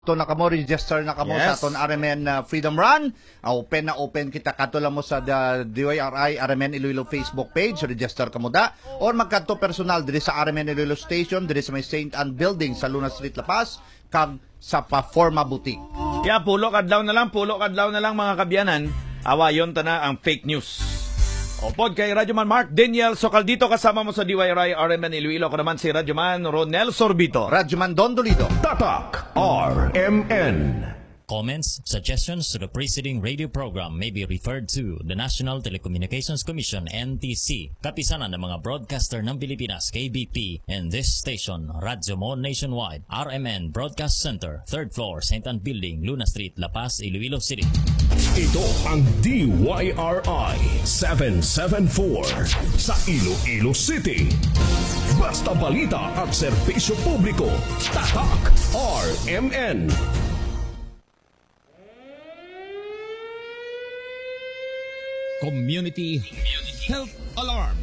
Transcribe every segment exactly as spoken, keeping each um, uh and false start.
to na kamo, register na kamo Yes. sa aton R M N uh, Freedom Run. Uh, open na open kita katula mo sa the D Y R I R M N Iloilo Facebook page, register kamo da. Or magkadto personal diri sa R M N Iloilo Station, diri sa may Saint Anne Building sa Luna Street, La Paz, kag sa Paforma Boutique. Yeah, pulo kadlaw na lang, pulo kadlaw na lang mga kabyanan. Awayon ta na ang fake news. Opod kay Radyoman Mark Daniel Sokal dito, kasama mo sa D Y R I R M N Iloilo. Ako naman si Radyoman Ronel Sorbito. Radyoman Don Dolido. Tatak R M N. Comments, suggestions to the preceding radio program may be referred to the National Telecommunications Commission N T C, kapisanan ng mga broadcaster ng Pilipinas K B P, and this station, Radyo Mo Nationwide, R M N Broadcast Center, third floor, Saint Anne Building, Luna Street, La Paz, Iloilo City. Ito ang D Y R I seven seven four sa Iloilo City. Basta balita at serbisyo publiko. Tatak R M N. Community Health Alarm.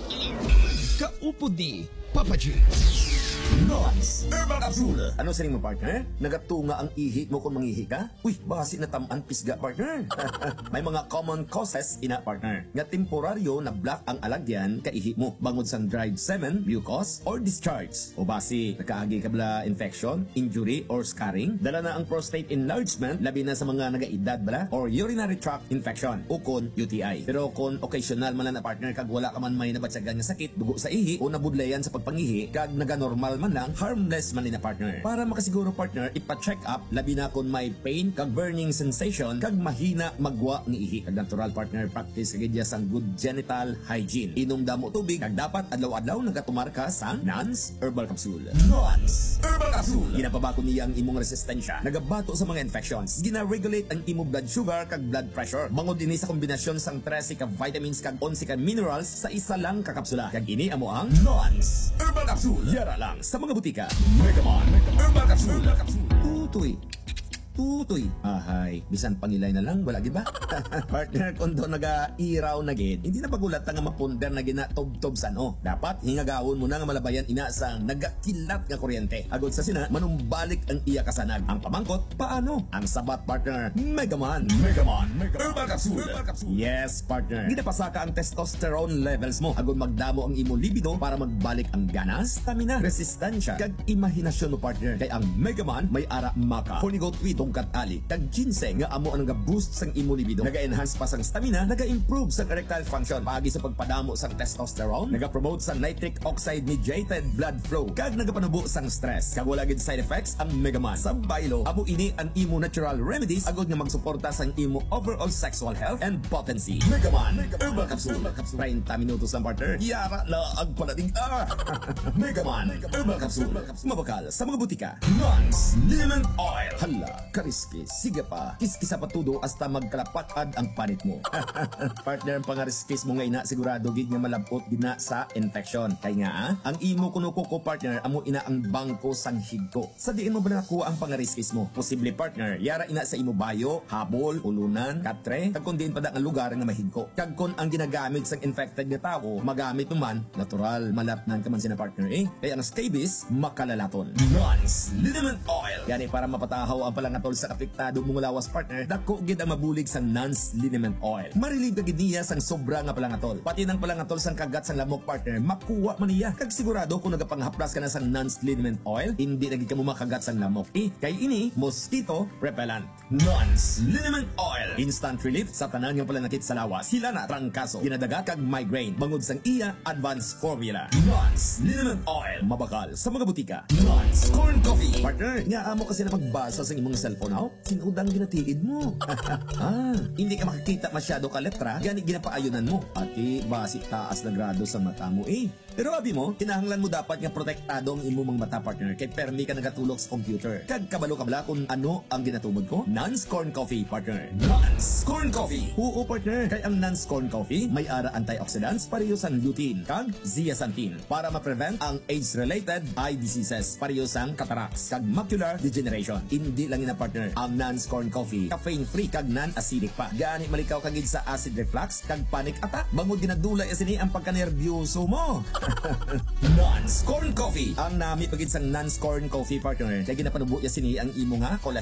Kaupod ni Papa G. Noise Herbal Capsule. Ano sa mo, partner? Nagatunga ang ihi mo kung mangihi ka? Uy, basi na tamaan pisga, partner. May mga common causes ina, partner. Nga temporaryo na block ang alagyan ka ihi mo bangod sang dried semen, mucus, or discharge. O basi, nakaagi ka bala infection, injury, or scarring. Dala na ang prostate enlargement, labi na sa mga nagaedad bala, or urinary tract infection, o kon U T I. Pero kung occasional man na, partner, kag wala ka man may nabatsagan nga sakit, dugo sa ihi, o nabudlayan sa pagpangihi, kag naga-normal man lang, harmless man na, partner. Para makasiguro, partner, ipa-check up labi na kung may pain kag burning sensation kag mahina magwa ng ihi. Kag natural, partner, practice kag sang good genital hygiene. Inom damo tubig kag dapat adlaw-adlaw nagatumar ka sa Nance Herbal Capsule. Nance Herbal Capsule. Ginapabako niya ang imong resistensya, nagabato sa mga infections, gina-regulate ang imong blood sugar kag blood pressure. Bangod ini sa kombinasyon sang trese ka vitamins kag onse ka minerals sa isa lang ka kapsula. Kag ini amo ang Nance Herbal Capsule. Yara lang sa mga butika. Megaman Herbal Capsule. Tutoy. Tutoy. Ahay, bisan pangilay na lang, wala gid ba? Partner, kung doon naga-iraw na gid, hindi na pagulat nga mapunder na gina tob-tob san o. Dapat hingagawon mo na nga malabayan ina sang nagakilat nga kuryente. Agod sa sina, manumbalik ang iya kasanag. Ang pamangkot, paano? Ang sabat, partner, Megaman. Megaman Herbal Capsule. Yes, partner. Ginapasaka ang testosterone levels mo. Agod magdamo ang imo libido para magbalik ang ganas, stamina, resistensya, kag imahinasyon mo, partner. Kay ang Megaman may ara maka. Ponigot with tungkat ali, kag ginseng nga amo ang naga-boost sang imo libido, naga-enhance pa sang stamina, naga-improve sang erectile function, paagi sa pagpadamo sang testosterone, naga-promote sang nitric oxide mediated blood flow, kag nagapanubo sang stress. Kag wala gid side effects ang Megaman. Sa baylo, amo ini ang imo natural remedies agod nga magsuporta sang imo overall sexual health and potency. Megaman Herbal Capsule. thirty minutos lang, partner. Yara la agpalating ah. Megaman Herbal Capsule. Mabakal sa mga butika. Nance Liniment Oil. Hala, kariskis. Sige pa, kiskisa pa tudo hasta magkalapatad ang panit mo. Partner, ang pangariskis mo nga ina, sigurado gid nga malabot gina sa infection. Kaya nga, ah, ang imo kunuko ko, partner, amo ina ang bangko sang higko. Sa diin mo ba nakuha ang pangariskis mo? Posible, partner, yara ina sa imo bayo, habol, ulunan, katre, kag kun din pa da ang lugar nga mahigko. Kag kun ang ginagamit sang infected nga tao, magamit naman, natural, malapnan ka man sina, partner, eh. Kaya ang scabies, makalalaton. Nance Liniment Oil. Yani para mapatahaw ang palangatol sa apektado mong lawas, partner, dako gid ang mabulig sang Nance Liniment Oil. Marilib ka gid niya sang sobra nga palangatol. Pati nang palangatol sang kagat sang lamok, partner, makuha man niya. Kag sigurado kung nagapanghaplas ka na sang Nance Liniment Oil, hindi na gid ka mo makagat sang lamok. Eh, kay ini mosquito repellent. Nance Liniment Oil. Instant relief sa tanan nga palanakit sa lawas. Sila na trangkaso, ginadagat kag migraine. Bangod sang iya advanced formula. Nance Liniment Oil. Mabakal sa mga butika. Nance Corn Coffee. Partner, nga amo kasi na pagbasa sa imong cellphone out, sinudang ginatiid mo. Ah, hindi ka makikita masyado ka letra, gani ginapaayunan mo. Ati, basi taas na grado sa mata mo eh. Pero abi mo, kinahanglan mo dapat nga protektado ang imo mga mata, partner, kay permi ka nagatulog sa computer. Kag kabalo kabla kung ano ang ginatubod ko? Nance Corn Coffee, partner. Nance Corn Coffee. Oo, partner. Kay ang Nance Corn Coffee may ara antioxidants pareho sang lutein kag zeaxanthin para ma-prevent ang age-related eye diseases pareho sang cataracts kag macular degeneration. In hindi lang ina partner. Ang non-scorn coffee, caffeine free kag non-acidic pa. Gani malikaw kagid sa acid reflux kag panic attack. Bangod dinadula isini ang pagkanerbyoso mo. Non-scorn coffee. Ang nami pagid sang non-scorn coffee partner. Kay ginapanubo ya sini ang imo nga